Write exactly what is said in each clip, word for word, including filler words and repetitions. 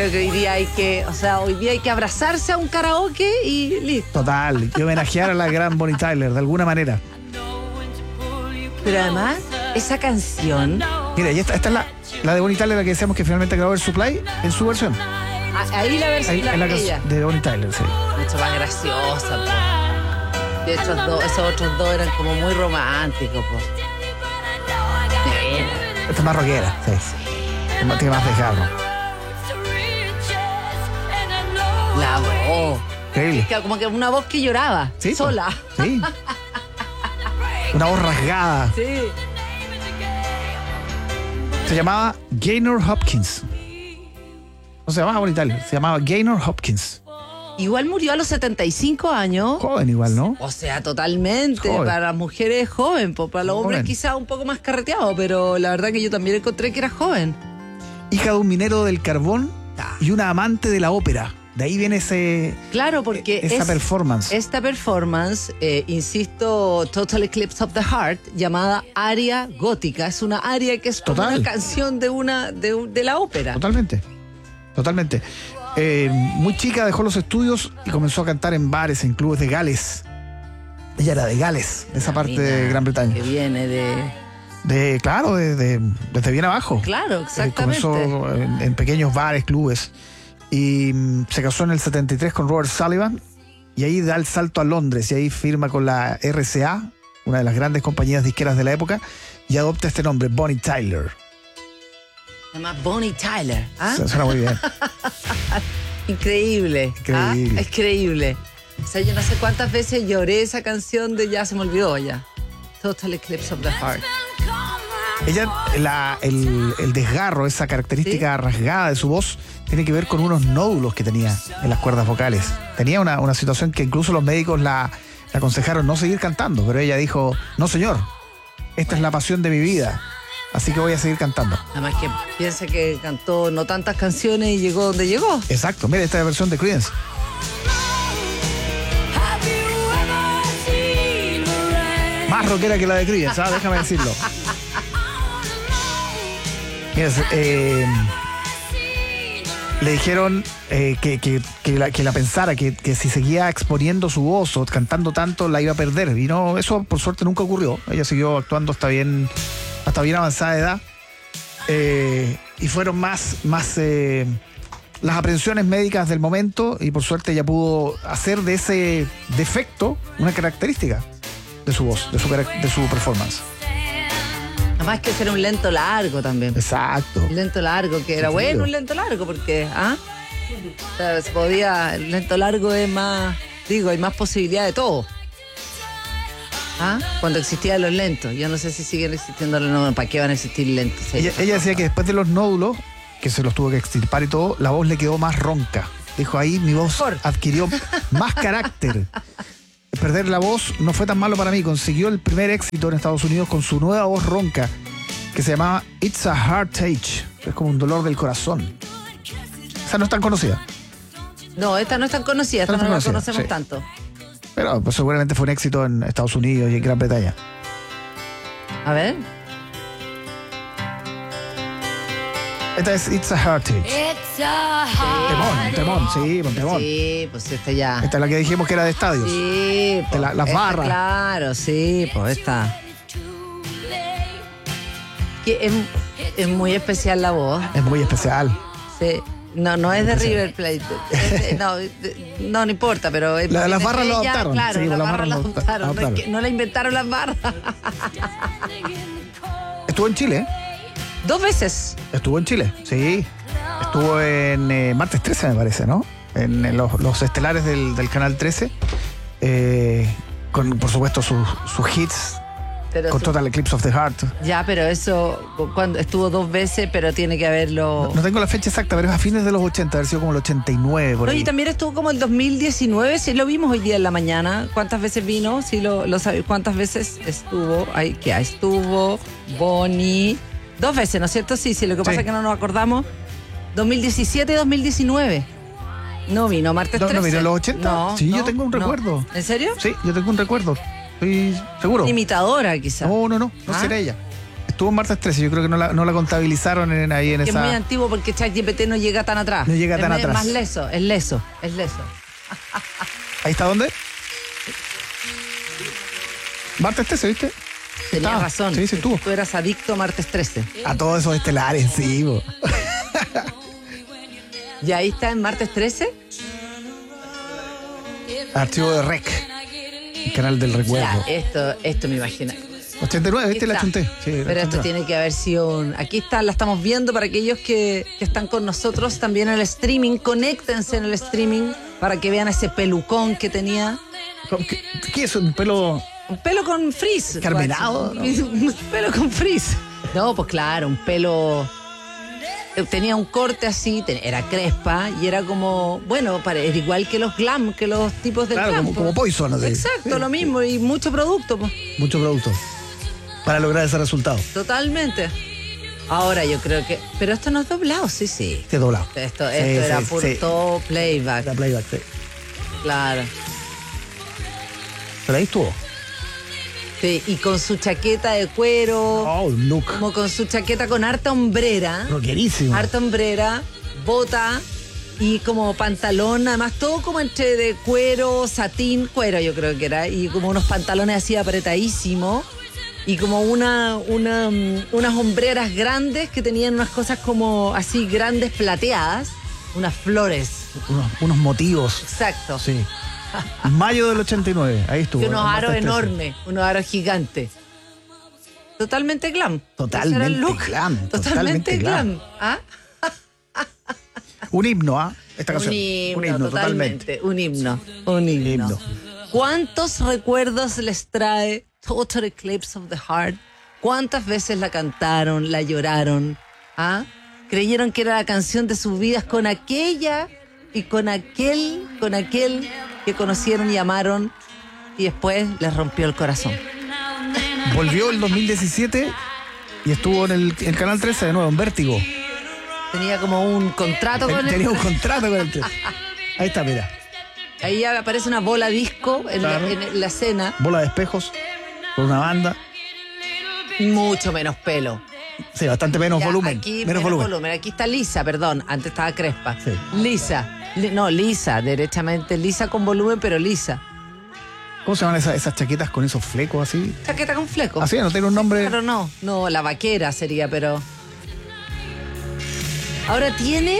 creo que hoy día hay que, o sea, hoy día hay que abrazarse a un karaoke y listo. Total, y homenajear a la gran Bonnie Tyler, de alguna manera. Pero además, esa canción... Mira, y esta, esta es la, la de Bonnie Tyler, la que decíamos que finalmente grabó el Supply en su versión. Ahí la versión Ahí, la, en la ella. de Bonnie Tyler, sí. Mucho más graciosa, po. De hecho, dos, esos otros dos eran como muy románticos, po. Esta es más rockera, sí. sí. Tiene más desgarro. La voz. Increíble. Como que una voz que lloraba, ¿Sí? sola. Sí. Una voz rasgada. Sí. Se llamaba Gaynor Hopkins. No se llamaba Bonnie Tyler, se llamaba Gaynor Hopkins. Igual murió a los setenta y cinco años. Joven igual, ¿no? O sea, totalmente. Joven. Para las mujeres joven, po. Para los hombres Joven. quizá un poco más carreteado, pero la verdad que yo también encontré que era joven. Hija de un minero del carbón y una amante de la ópera. De ahí viene ese, Claro, porque esa es, performance. esta performance, eh, insisto, Total Eclipse of the Heart, llamada aria gótica. Es una aria que es como Total. una canción de una de, de la ópera. Totalmente. Totalmente. Eh, muy chica dejó los estudios y comenzó a cantar en bares, en clubes de Gales. Ella era de Gales, de esa La parte mina de Gran Bretaña. Que viene de... De, claro, de, de- desde bien abajo. Claro, Eh, exactamente. comenzó en, en pequeños bares, clubes. Y mm, se casó en el setenta y tres con Robert Sullivan. Y ahí da el salto a Londres. Y ahí firma con la R C A, una de las grandes compañías disqueras de la época. Y adopta este nombre, Bonnie Tyler. Se llama Bonnie Tyler. ¿Ah? Su- Suena muy bien. Increíble. Increíble. ¿Ah? Es creíble. O sea, yo no sé cuántas veces lloré esa canción de ya se me olvidó ya. Total Eclipse of the Heart. Ella, la- el, el desgarro, esa característica rasgada de su voz, tiene que ver con unos nódulos que tenía en las cuerdas vocales. Tenía una, una situación que incluso los médicos la, la aconsejaron no seguir cantando, pero ella dijo, no señor, esta es la pasión de mi vida, así que voy a seguir cantando. Además que piensa que cantó no tantas canciones y llegó donde llegó. Exacto, mira esta versión de Creedence. Más rockera que la de Creedence, ¿sabes? Déjame decirlo. Mira, eh, le dijeron eh, que, que, que, la, que la pensara, que, que si seguía exponiendo su voz o cantando tanto la iba a perder. Y no, eso por suerte nunca ocurrió. Ella siguió actuando hasta bien, hasta bien avanzada de edad. Eh, y fueron más, más eh, las aprehensiones médicas del momento, y por suerte ella pudo hacer de ese defecto una característica de su voz, de su, carac- de su performance. Además que era un lento largo también. Exacto. Un lento largo, que era Sí, bueno tío. un lento largo, porque, ¿ah? O sea, se podía, el lento largo es más, digo, hay más posibilidad de todo. ¿Ah? Cuando existían los lentos. Yo no sé si siguen existiendo los lentos. ¿Para qué van a existir lentos? Ella, ella decía que después de los nódulos, que se los tuvo que extirpar y todo, la voz le quedó más ronca. Dijo, ahí mi voz Mejor. adquirió más carácter. Perder la voz no fue tan malo para mí. Consiguió el primer éxito en Estados Unidos con su nueva voz ronca, que se llamaba It's a Heartache. Es como un dolor del corazón. Esa no es tan conocida, No, esta no es tan conocida, esta No no, es la conocida, conocemos sí. tanto. pero pues, seguramente fue un éxito en Estados Unidos y en Gran Bretaña. A ver. Esta es It's a Heartache. Temón, temón, sí, un temón. Sí, pues esta ya. Esta es la que dijimos que era de estadios. Sí, pues, la- las esta, barras. Claro, sí, pues esta. Que es, es muy especial la voz. Es muy especial. Sí. No, no es de Especial. River Plate. Es de- no, de- no, no importa, pero... es- La- las es barras lo ella, adoptaron. Claro, Sí, las las barras barras lo lo adoptaron. No, es adoptaron. que no la inventaron las barras. Estuvo en Chile, ¿eh? Dos veces. Estuvo en Chile, sí. Estuvo en eh, Martes trece, me parece, ¿no? En, en los, los estelares del, del Canal trece. Eh, con, por supuesto, sus, sus hits. Pero Con su- Total Eclipse of the Heart. Ya, pero eso cuando estuvo dos veces, pero tiene que haberlo... No tengo la fecha exacta, pero es a fines de los ochenta, haber sido como el ochenta y nueve, por No, ahí. y también estuvo como el dos mil diecinueve, sí lo vimos hoy día en la mañana. ¿Cuántas veces vino? Sí, lo, lo sabéis. ¿Cuántas veces estuvo? Ahí, que ahí estuvo Bonnie. Dos veces, ¿no es cierto? Sí, sí, lo que pasa Sí. es que no nos acordamos. dos mil diecisiete y dos mil diecinueve. No vino martes ¿No- no trece. vino en los ochenta? No, Sí, yo no, tengo un no. recuerdo. ¿En serio? Sí, yo tengo un recuerdo. Estoy seguro. Imitadora, quizás. No, no, no. No ¿Ah? será ella. estuvo en martes trece, yo creo que no la, no la contabilizaron en, ahí en Que esa... es muy antiguo porque ChatGPT no llega tan atrás. No llega tan es atrás. más leso, es leso, es leso. ¿Ahí está dónde? Martes trece, ¿viste? Tenías Estaba. razón. Sí, sí, estuvo. Tú eras adicto a martes trece. A todos esos estelares, sí. Bo. ¿Y ahí está en martes trece? Archivo de Rec. El canal del recuerdo. Ya, esto, esto me imagino. ochenta y nueve, Aquí ¿viste? La está. chunté. Sí, la Pero esto chunté. tiene que haber sido un... Aquí está, la estamos viendo para aquellos que, que están con nosotros también en el streaming. Conéctense en el streaming para que vean ese pelucón que tenía. ¿Qué, ¿Qué es un pelo? Un pelo con frizz. ¿Carmenado? guacho. Un pelo con frizz. No, pues claro, un pelo... Tenía un corte así, ten- era crespa y era como, bueno, para, era igual que los glam, que los tipos del Claro, glam. como, pues. como Poison. ¿No? Exacto, Sí. lo mismo y mucho producto, pues. Mucho producto. Para lograr ese resultado. Totalmente. Ahora yo creo que... Pero esto no es doblado, sí, sí. Este doblado. Esto, Sí, esto era sí, por sí. todo playback, La playback, sí. claro. Pero ahí estuvo. Sí, y con su chaqueta de cuero, Oh, un look. como con su chaqueta con harta hombrera, Rockerísimo. harta hombrera, bota y como pantalón, además todo como entre de cuero, satín, cuero yo creo que era, y como unos pantalones así apretadísimos. Y como una, una, mm, unas hombreras grandes que tenían unas cosas como así grandes plateadas, unas flores. Unos, unos motivos. Exacto. Sí. Mayo del ochenta y nueve. Ahí estuvo. Y unos en aros martes trece. enormes, unos aros gigantes. Totalmente glam. Totalmente Ese era el look. glam, Totalmente, totalmente glam. glam. ¿Ah? Un himno, ¿ah? Esta Un canción. himno, totalmente. Un himno. Un himno. Himno. ¿Cuántos recuerdos les trae Total Eclipse of the Heart? ¿Cuántas veces la cantaron, la lloraron? ¿Ah? Creyeron que era la canción de sus vidas con aquella y con aquel, con aquel que conocieron y amaron y después les rompió el corazón. Volvió el dos mil diecisiete y estuvo en el, en el Canal trece de nuevo, en Vértigo. Tenía como un contrato con Tenía un el... contrato con el trece. Ahí está, mira. Ahí aparece una bola disco en, Claro. la, en la escena. Bola de espejos con una banda. Mucho menos pelo. Sí, bastante menos Ya, volumen. Aquí menos volumen. Aquí está Lisa, perdón. Antes estaba Crespa. Sí. Lisa. Li- no, Lisa, derechamente. Lisa con volumen, pero Lisa. ¿Cómo se llaman esas, esas chaquetas con esos flecos así? Chaqueta con fleco. Así, no tiene un nombre. Pero no, no, la vaquera sería, pero... Ahora tiene...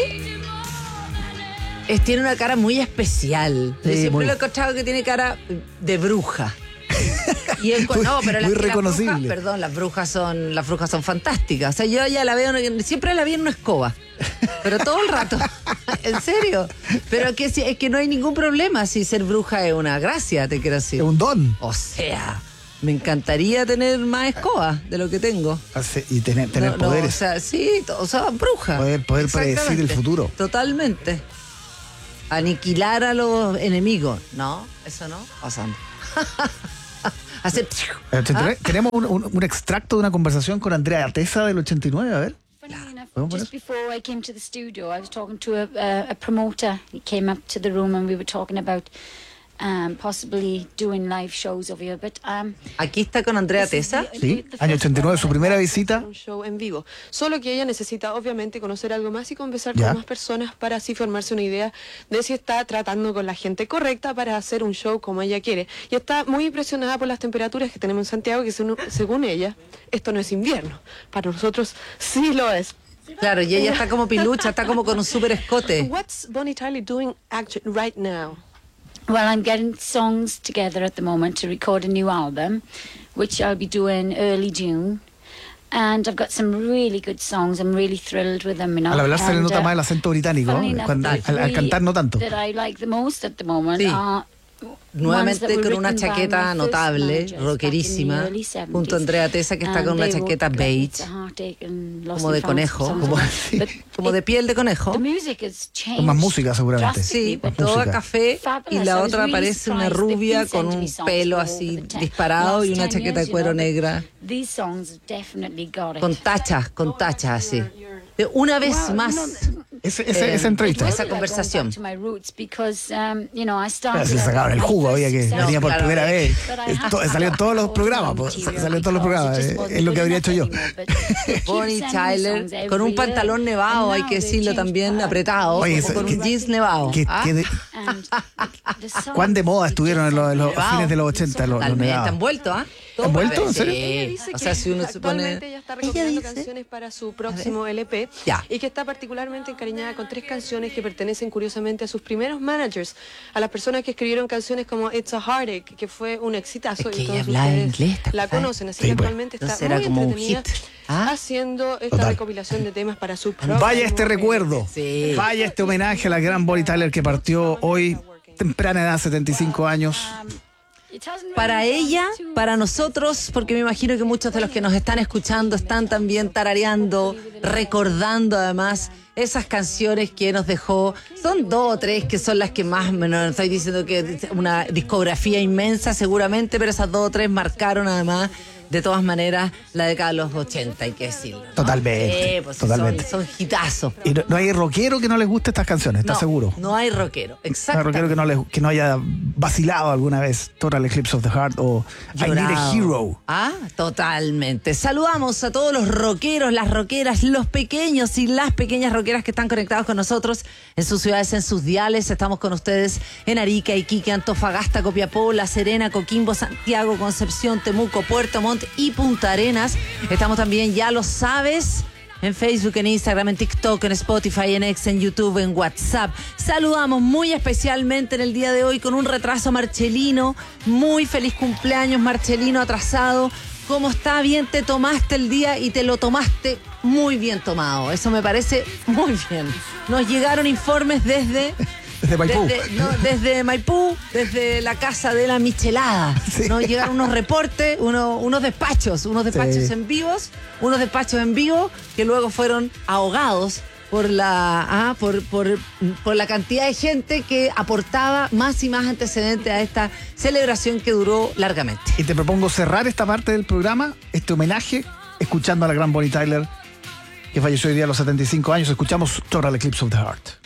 Es, tiene una cara muy especial. Yo Sí, siempre muy- lo he encontrado que tiene cara de bruja. Y en- Muy- no, pero las, muy las reconocible. brujas, perdón, las brujas son las brujas son fantásticas. O sea, yo ya la veo, siempre la vi en una escoba. Pero todo el rato. En serio. Pero que si- es que no hay ningún problema si ser bruja es una gracia, te quiero decir. Es un don. O sea, me encantaría tener más escobas de lo que tengo. Hace- Y tener, tener No, no, poderes. o sea, sí, to- o sea, bruja. Poder- poder predecir Exactamente. el futuro. Totalmente. Aniquilar a los enemigos. No, eso no. Pasando. Hacer... El ochenta y nueve. ¿Ah? Tenemos un, un- un extracto de una conversación con Andrea Tesa del ochenta y nueve, a ver. Funny enough, ¿Podemos poner? just before I came to the studio, I was talking to a, a, a promoter. He came up to the room and we were talking about um, possibly doing live shows over here. But um, Aquí está con Andrea this is Tesa. the- Sí, the- the año first ochenta y nueve, one su I- primera visita. un show en vivo. Solo que ella necesita obviamente conocer algo más y conversar Ya. con más personas para así formarse una idea de si está tratando con la gente correcta para hacer un show como ella quiere. Y está muy impresionada por las temperaturas que tenemos en Santiago, que según, según ella, esto no es invierno. Para nosotros sí lo es. Claro, y ella está como pilucha, está como con un super escote. What's Bonnie Tyler doing actually right now? Well, I'm getting songs together at the moment to record a new album, which I'll be doing early June. And I've got some really good songs. I'm really thrilled with them. You know? Al hablar se le And, nota uh, más el acento británico, funny ¿no? enough, Cuando- the al, al three cantar no tanto. That I like the most at the moment Sí. are Nuevamente ones that were con una written by chaqueta my first notable, managers back in the rockerísima, early seventies. junto a Andrea Tesa, que está And con una they wrote chaqueta It's beige, a Heartache and Lost como de and Found conejo, songs como, like that. But como de it- piel de conejo. The music has changed Con más música, seguramente. drastically, Sí, but toda música. café y fabulous. la I was otra really parece una surprised. They've rubia been con sending un me songs pelo for así over the ten- disparado y last una ten chaqueta years, de cuero you know, but negra These songs definitely got it. con tachas, con tachas así. De una vez Well, más. no, Ese, ese, Eh, esa entrevista. esa conversación. To my roots because, um, you know, I Pero started se le sacaron el jugo, había que No, venía por claro, primera eh. vez. But I Esto- had to salió en todos los have programas, all pues, material salió en todos los because programas. it just eh, wasn't Es lo que good habría hecho yo. enough anymore, but they keep Bonnie sending Tyler songs every con un year. pantalón nevado, And hay now que they've decirlo changed también, patterns. apretado, Oye, o eso- con un que- jeans nevado. Que- ¿ah? que de- And the songs ¿Cuán de moda they estuvieron en los, en los Nevado. fines de los ochenta los, los Totalmente, nevados? han vuelto, ¿ah? ¿Han vuelto? ¿En Sí. serio? Ella dice O que sea, si uno se pone... actualmente ella está recopilando dice- canciones para su próximo L P Ya. y que está particularmente encariñada con tres canciones que pertenecen curiosamente a sus primeros managers, a las personas que escribieron canciones como It's a Heartache, que fue un exitazo Es que y ella todos hablaba ustedes inglés, ¿te la acordás? conocen, así Sí, que pues. actualmente está Entonces era muy como un entretenida hit. ¿Ah? haciendo esta Total. recopilación de temas para su próximo Vaya este L P. recuerdo, Sí. vaya este homenaje a la gran Bonnie Tyler que partió hoy, temprana edad, setenta y cinco años. It hasn't really Para gone ella, too para nosotros, porque me imagino que muchos de los que nos están escuchando están también tarareando, recordando además esas canciones que nos dejó. Son dos o tres que son las que más, no estoy diciendo que es una discografía inmensa seguramente, pero esas dos o tres marcaron además, de todas maneras, la década de los ochenta, hay que decirlo, ¿no? Totalmente, Sí, pues sí, totalmente. Son, son hitazos. Y no, no hay rockero que no les guste estas canciones, ¿estás No, seguro? No hay rockero, No hay exacto. rockero que no, les- que no haya vacilado alguna vez Total Eclipse of the Heart o I Need a Hero. Ah, totalmente. Saludamos a todos los rockeros, las rockeras, los pequeños y las pequeñas rockeras que están conectados con nosotros en sus ciudades, en sus diales. Estamos con ustedes en Arica, Iquique, Antofagasta, Copiapó, La Serena, Coquimbo, Santiago, Concepción, Temuco, Puerto Montt y Punta Arenas. Estamos también, ya lo sabes, en Facebook, en Instagram, en TikTok, en Spotify, en X, en YouTube, en WhatsApp. Saludamos muy especialmente en el día de hoy con un retraso a Marcelino. Muy feliz cumpleaños, Marcelino, atrasado. ¿Cómo está? Bien, te tomaste el día y te lo tomaste muy bien tomado. Eso me parece muy bien. Nos llegaron informes desde... Desde Maipú. Desde, no, desde Maipú, desde la casa de la Michelada. Sí. Nos llegaron unos reportes, uno- unos despachos, unos despachos Sí. en vivos, unos despachos en vivo que luego fueron ahogados por la ah, por, por, por la cantidad de gente que aportaba más y más antecedentes a esta celebración que duró largamente. Y te propongo cerrar esta parte del programa, este homenaje, escuchando a la gran Bonnie Tyler, que falleció hoy día a los setenta y cinco años. Escuchamos Total Eclipse of the Heart.